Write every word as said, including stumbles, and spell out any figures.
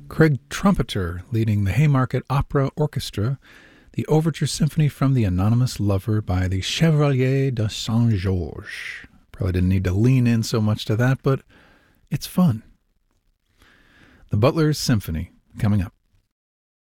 Craig Trumpeter leading the Haymarket Opera Orchestra, the Overture Symphony from the Anonymous Lover by the Chevalier de Saint-Georges. Probably didn't need to lean in so much to that, but it's fun. The Butler's Symphony, coming up.